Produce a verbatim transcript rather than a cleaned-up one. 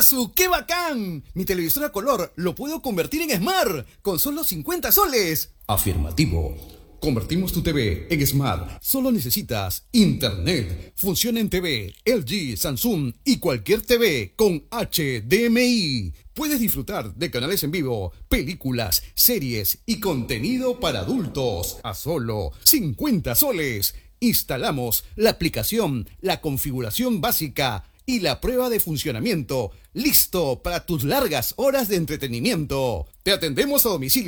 ¡Asu! ¡Qué bacán! Mi televisor a color lo puedo convertir en Smart con solo cincuenta soles. Afirmativo. Convertimos tu T V en Smart. Solo necesitas Internet. Funciona en T V, L G, Samsung y cualquier T V con H D M I. Puedes disfrutar de canales en vivo, películas, series y contenido para adultos a solo cincuenta soles. Instalamos la aplicación, la configuración básica y la prueba de funcionamiento. Listo para tus largas horas de entretenimiento. Te atendemos a domicilio.